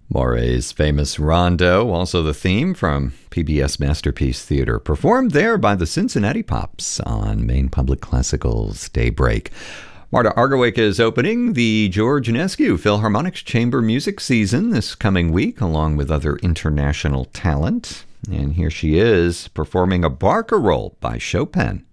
Maury's famous rondo, also the theme from PBS Masterpiece Theater, performed there by the Cincinnati Pops on Maine Public Classical's Daybreak. Marta Argerich is opening the George Enescu Philharmonic's Chamber Music season this coming week, along with other international talent. And here she is performing a Barcarolle by Chopin.